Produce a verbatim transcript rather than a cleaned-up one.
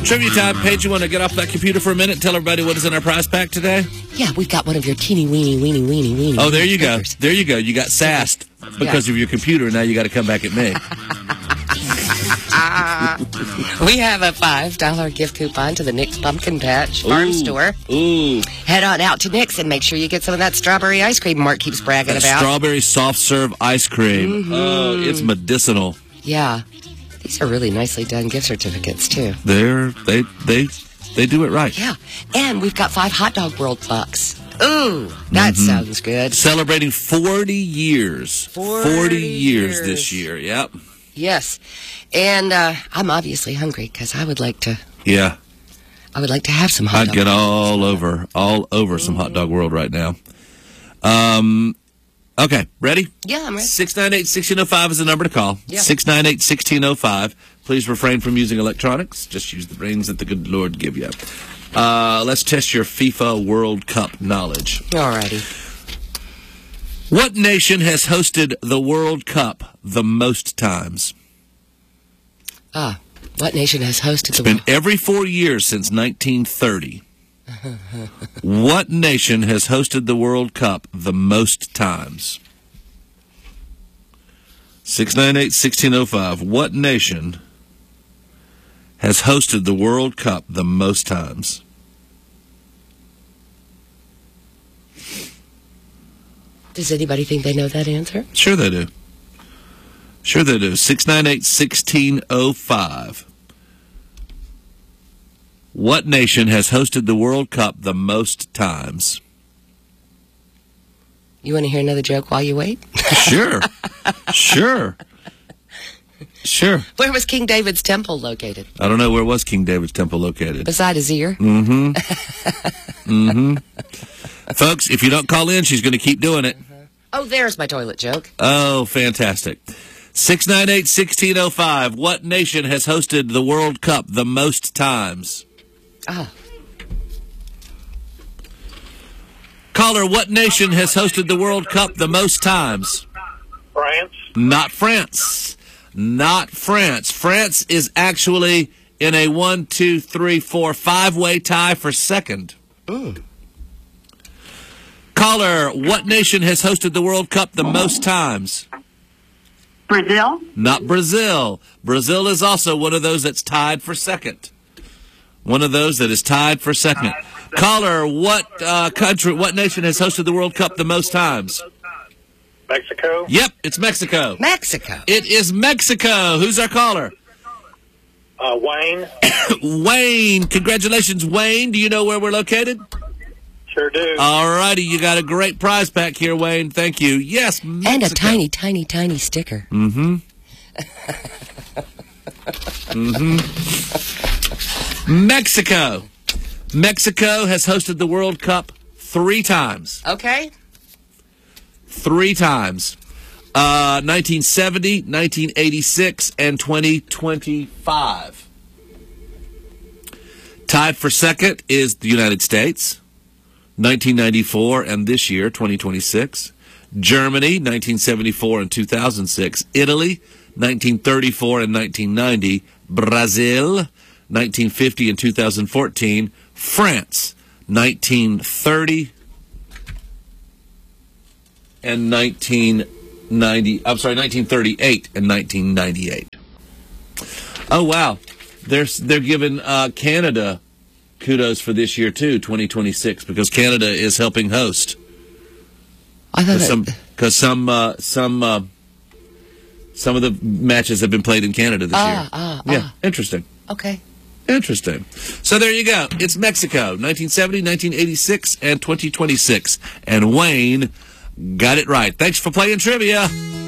Trivia time. Paige, you want to get off that computer for a minute and tell everybody what is in our prize pack today? Yeah, we've got one of your teeny weeny weeny weeny weeny. Oh, there you go. There you go. You got sassed because yeah. of your computer. Now you got to come back at me. We have a five dollar gift coupon to the Nick's Pumpkin Patch Farm Ooh. Store. Ooh. Head on out to Nick's and make sure you get some of that strawberry ice cream Mark keeps bragging that about. Strawberry soft serve ice cream. Mm-hmm. Oh, it's medicinal. Yeah. These are really nicely done gift certificates, too. They're, they, they, they do it right. Yeah. And we've got five Hot Dog World bucks. Ooh, that mm-hmm. sounds good. Celebrating forty years. forty, forty years, years this year. Yep. Yes. And uh, I'm obviously hungry because I would like to. Yeah. I would like to have some hot I'd dog get all over, all over some Hot Dog World right now. Um, okay, ready? Yeah, I'm ready. six nine eight, one six zero five is the number to call. Yeah. six nine eight, one six zero five. Please refrain from using electronics. Just use the brains that the good Lord give you. Uh, let's test your FIFA World Cup knowledge. Alrighty. What nation has hosted the World Cup the most times? Ah, what nation has hosted it's the been every four years since nineteen thirty. What nation has hosted the World Cup the most times? six nine eight, one six zero five. What nation has hosted the World Cup the most times? Does anybody think they know that answer? Sure they do. Sure they do. six nine eight, one six zero five. What nation has hosted the World Cup the most times? You want to hear another joke while you wait? Sure. Sure. Sure. Where was King David's temple located? I don't know. Where was King David's temple located? Beside his ear. Mm-hmm. Mm-hmm. Folks, if you don't call in, she's going to keep doing it. Uh-huh. Oh, there's my toilet joke. Oh, fantastic. six nine eight, one six zero five. What nation has hosted the World Cup the most times? Ah. Caller, what nation has hosted the World Cup the most times? France. Not France. Not France. France is actually in a one, two, three, four, five-way tie for second. Mm. Caller, what nation has hosted the World Cup the most times? Brazil? Not Brazil. Brazil is also one of those that's tied for second. One of those that is tied for second. Caller, what uh, country, what nation has hosted the World Cup the most times? Mexico? Yep, it's Mexico. Mexico. It is Mexico. Who's our caller? Uh, Wayne. Wayne. Congratulations, Wayne. Do you know where we're located? Sure do. All righty. You got a great prize pack here, Wayne. Thank you. Yes, Mexico. And a tiny, tiny, tiny sticker. Mm-hmm. mm-hmm. Mexico. Mexico has hosted the World Cup three times. Okay. Three times. Uh, nineteen seventy, nineteen eighty-six, and twenty twenty-five. Tied for second is the United States, nineteen ninety-four, and this year, twenty twenty-six. Germany, nineteen seventy-four and two thousand six. Italy, nineteen thirty-four and nineteen ninety. Brazil, nineteen fifty and two thousand fourteen. France, nineteen thirty and nineteen ninety. I'm sorry, nineteen thirty-eight and nineteen ninety-eight. Oh wow, they're they're giving uh, Canada kudos for this year too, twenty twenty-six, because Canada is helping host. I thought Because some because some uh, some uh, some of the matches have been played in Canada this ah, year. Ah, yeah, ah. interesting. Okay. Interesting. So there you go. It's Mexico, nineteen seventy, nineteen eighty-six, and twenty twenty-six. And Wayne got it right. Thanks for playing trivia.